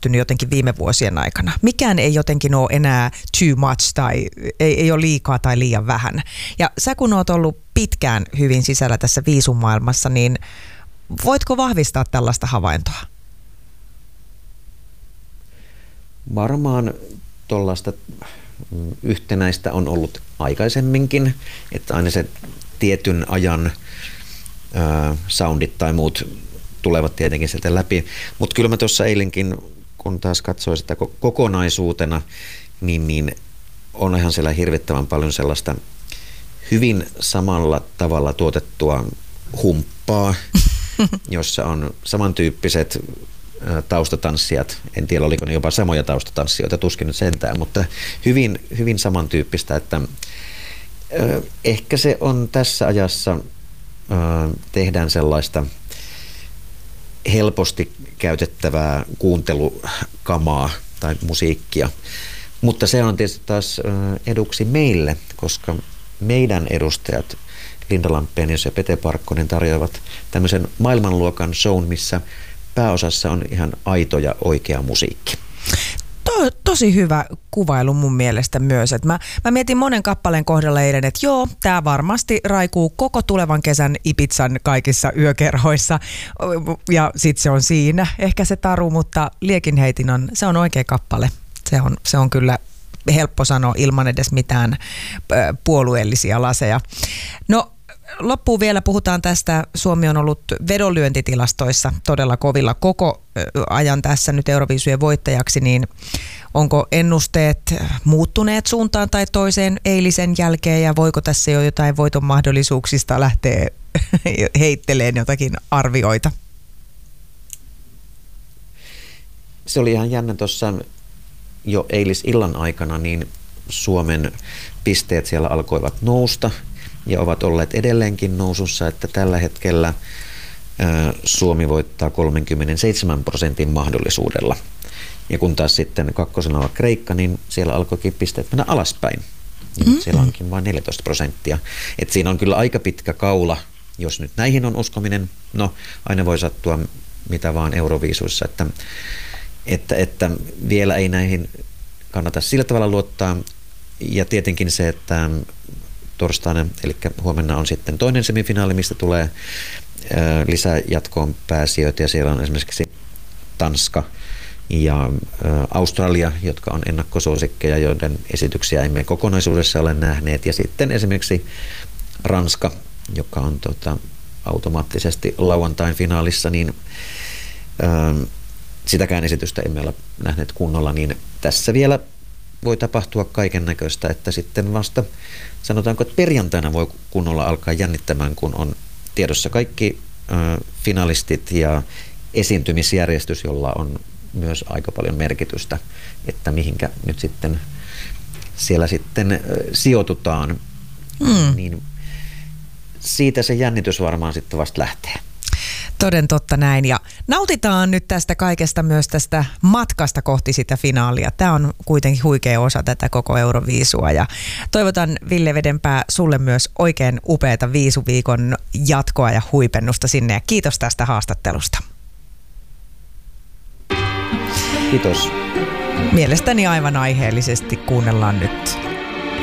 kehittynyt jotenkin viime vuosien aikana. Mikään ei jotenkin ole enää too much tai ei ole liikaa tai liian vähän. Ja sä kun oot ollut pitkään hyvin sisällä tässä viisumaailmassa, niin voitko vahvistaa tällaista havaintoa? Varmaan tuollaista yhtenäistä on ollut aikaisemminkin, että aina se tietyn ajan soundit tai muut tulevat tietenkin sieltä läpi. Mutta kyllä mä tuossa eilenkin, kun taas katsoin sitä kokonaisuutena, niin on ihan siellä hirvittävän paljon sellaista hyvin samalla tavalla tuotettua humppaa, jossa on samantyyppiset taustatanssijat. En tiedä, oliko ne jopa samoja taustatanssijoita, tuskin nyt sentään, mutta hyvin, hyvin samantyyppistä, että ehkä se on tässä ajassa tehdään sellaista helposti käytettävää kuuntelukamaa tai musiikkia, mutta se on tietysti taas eduksi meille, koska meidän edustajat Linda Lampenius ja Pete Parkkonen tarjoavat tämmöisen maailmanluokan shown, missä pääosassa on ihan aito ja oikea musiikki. Tosi hyvä kuvailu mun mielestä myös. Että mä mietin monen kappaleen kohdalla eilen, että joo, tää varmasti raikuu koko tulevan kesän Ibizan kaikissa yökerhoissa ja sit se on siinä. Ehkä se taru, mutta Liekinheitin se on oikea kappale. Se on kyllä helppo sanoa ilman edes mitään puolueellisia laseja. No, loppuun vielä puhutaan tästä. Suomi on ollut vedonlyöntitilastoissa todella kovilla koko ajan tässä nyt Euroviisujen voittajaksi, niin onko ennusteet muuttuneet suuntaan tai toiseen eilisen jälkeen ja voiko tässä jo jotain voiton mahdollisuuksista lähteä heitteleen jotakin arvioita? Se oli ihan jännä tuossa jo eilisillan aikana, niin Suomen pisteet siellä alkoivat nousta ja ovat olleet edelleenkin nousussa, että tällä hetkellä Suomi voittaa 37% mahdollisuudella. Ja kun taas sitten kakkosena on Kreikka, niin siellä alkoikin pisteet mennä alaspäin. Mm-hmm. Siellä onkin vain 14%. Et siinä on kyllä aika pitkä kaula, jos nyt näihin on uskominen. No, aina voi sattua mitä vaan Euroviisuissa, että vielä ei näihin kannata sillä tavalla luottaa. Ja tietenkin se, että torstaina, eli huomenna on sitten toinen semifinaali, mistä tulee lisäjatkoon pääsijöitä, ja siellä on esimerkiksi Tanska ja Australia, jotka on ennakkosuosikkeja, joiden esityksiä emme kokonaisuudessa ole nähneet, ja sitten esimerkiksi Ranska, joka on automaattisesti lauantain finaalissa, niin sitäkään esitystä emme ole nähneet kunnolla, niin tässä vielä voi tapahtua kaiken näköistä, että sitten vasta sanotaanko, että perjantaina voi kunnolla alkaa jännittämään, kun on tiedossa kaikki finalistit ja esiintymisjärjestys, jolla on myös aika paljon merkitystä, että mihinkä nyt sitten siellä sitten sijoitutaan, niin siitä se jännitys varmaan sitten vasta lähtee. Toden totta näin, ja nautitaan nyt tästä kaikesta myös tästä matkasta kohti sitä finaalia. Tämä on kuitenkin huikea osa tätä koko Euroviisua, ja toivotan Ville Vedenpää sulle myös oikein upeata viisuviikon jatkoa ja huipennusta sinne, ja kiitos tästä haastattelusta. Kiitos. Mielestäni aivan aiheellisesti kuunnellaan nyt